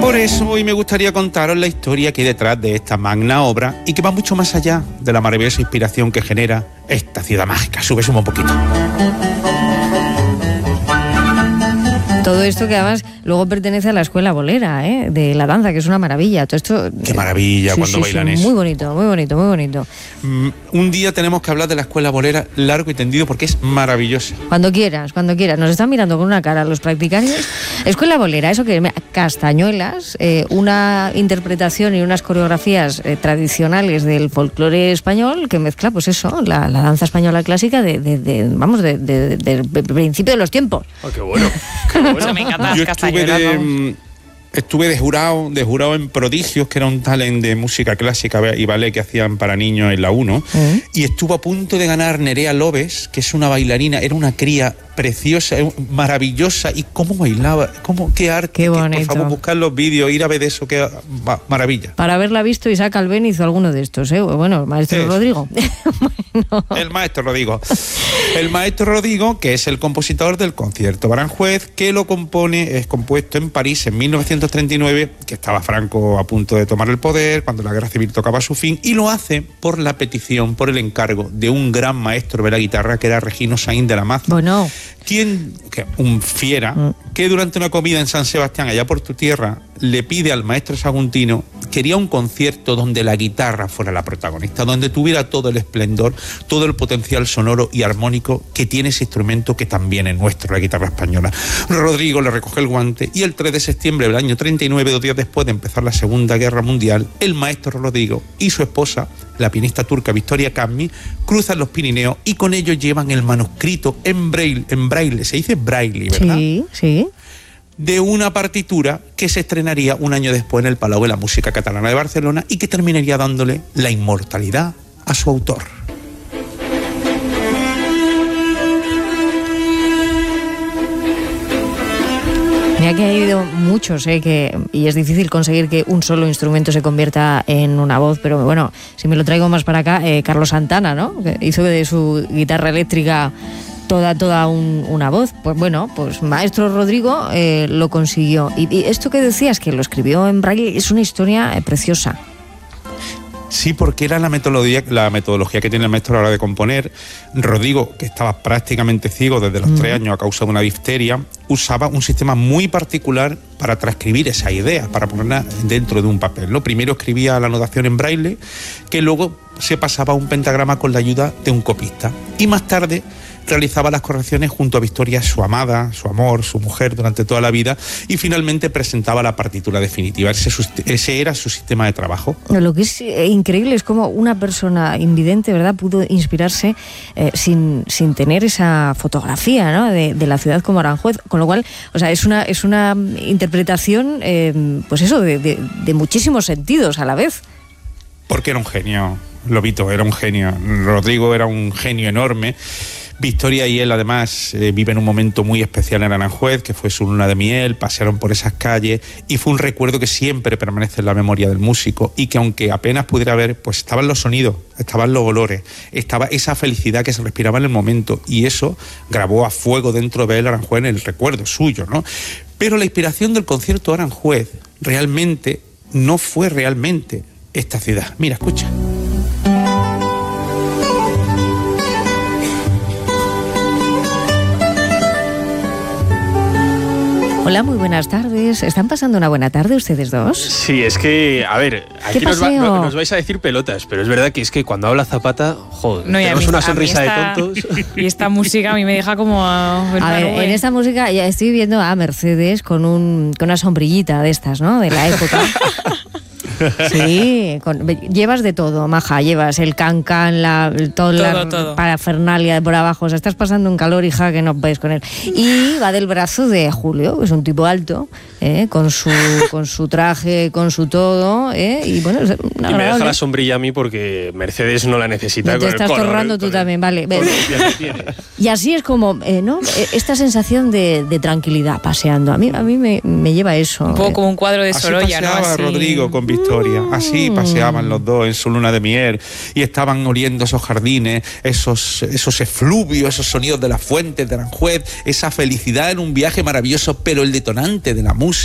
Por eso hoy me gustaría contaros la historia que hay detrás de esta magna obra y que va mucho más allá de la maravillosa inspiración que genera esta ciudad mágica. Sube un poquito. Todo esto que además luego pertenece a la escuela bolera, de la danza, que es una maravilla. Todo esto. Qué maravilla cuando bailan eso. Muy bonito, muy bonito, muy bonito. Un día tenemos que hablar de la escuela bolera largo y tendido porque es maravillosa. Cuando quieras. Nos están mirando con una cara los practicantes. Escuela bolera, eso que castañuelas, una interpretación y unas coreografías tradicionales del folclore español que mezcla, pues eso, la danza española clásica del principio de los tiempos. Oh, qué bueno. Eso me encanta. Yo estuve de jurado en Prodigios, que era un talent de música clásica y ballet que hacían para niños en la 1, y estuvo a punto de ganar Nerea Lobes, que es una bailarina, era una cría preciosa, maravillosa, y cómo bailaba, qué arte, qué bonito. Por favor, buscar los vídeos, ir a ver eso, qué maravilla. Para haberla visto, Isaac Albén hizo alguno de estos, bueno, el maestro Rodrigo. Bueno. El maestro Rodrigo, que es el compositor del concierto de Aranjuez, que es compuesto en París en 1939, que estaba Franco a punto de tomar el poder, cuando la guerra civil tocaba su fin, y lo hace por la petición, por el encargo de un gran maestro de la guitarra, que era Regino Sainz de la Maza. Bueno. Un fiera, que durante una comida en San Sebastián, allá por tu tierra, le pide al maestro saguntino, quería un concierto donde la guitarra fuera la protagonista, donde tuviera todo el esplendor, todo el potencial sonoro y armónico que tiene ese instrumento que también es nuestro, la guitarra española. Rodrigo le recoge el guante y el 3 de septiembre del año 39, 2 días después de empezar la Segunda Guerra Mundial, el maestro Rodrigo y su esposa, la pianista turca Victoria Cammi, cruzan los Pirineos y con ellos llevan el manuscrito en braille, se dice braille, ¿verdad? Sí. De una partitura que se estrenaría un año después en el Palau de la Música Catalana de Barcelona y que terminaría dándole la inmortalidad a su autor. Mira que ha habido muchos, y es difícil conseguir que un solo instrumento se convierta en una voz, pero bueno, si me lo traigo más para acá, Carlos Santana, ¿no? Que hizo de su guitarra eléctrica toda una voz. Pues bueno, pues maestro Rodrigo lo consiguió. Y esto que decías, que lo escribió en braille, es una historia preciosa. Sí, porque era la metodología que tiene el maestro a la hora de componer. Rodrigo, que estaba prácticamente ciego desde los 3 años a causa de una difteria, usaba un sistema muy particular para transcribir esa idea, para ponerla dentro de un papel, ¿no? Primero escribía la notación en braille, que luego se pasaba a un pentagrama con la ayuda de un copista. Y más tarde realizaba las correcciones junto a Victoria, su amada, su amor, su mujer durante toda la vida, y finalmente presentaba la partitura definitiva. Ese era su sistema de trabajo. Lo que es increíble es cómo una persona invidente, ¿verdad?, pudo inspirarse sin tener esa fotografía, ¿no?, de la ciudad como Aranjuez, con lo cual, o sea, es una interpretación, pues eso, de muchísimos sentidos a la vez. Porque era un genio, Lobito, era un genio. Rodrigo era un genio enorme. Victoria y él además viven un momento muy especial en Aranjuez, que fue su luna de miel, pasearon por esas calles y fue un recuerdo que siempre permanece en la memoria del músico y que aunque apenas pudiera ver, pues estaban los sonidos, estaban los olores, estaba esa felicidad que se respiraba en el momento y eso grabó a fuego dentro de él Aranjuez en el recuerdo suyo, ¿no? Pero la inspiración del concierto de Aranjuez realmente no fue realmente esta ciudad. Mira, escucha. Hola, muy buenas tardes. ¿Están pasando una buena tarde ustedes dos? Sí, es que, a ver, aquí nos vais a decir pelotas, pero es verdad que es que cuando habla Zapata, joder, no, tenemos una sonrisa de tontos. Y esta música a mí me deja como... A ver, en esta música ya estoy viendo a Mercedes con una sombrillita de estas, ¿no?, de la época. Sí, llevas de todo, maja, llevas el can-can, todo. Parafernalia de por abajo, o sea, estás pasando un calor, hija, que no puedes con él. Y va del brazo de Julio, que es un tipo alto, con su traje, con su todo, y bueno, es una y me deja la sombrilla a mí porque Mercedes no la necesita. Te estás torrando tú también, vale. Y así es como, ¿no?, esta sensación de tranquilidad paseando. A mí me lleva eso. Un poco como un cuadro de Sorolla, ¿no? Así paseaba Rodrigo con Victoria. Así paseaban los dos en su luna de miel y estaban oliendo esos jardines, esos efluvios, esos sonidos de las fuentes de Aranjuez, esa felicidad en un viaje maravilloso, pero el detonante de la música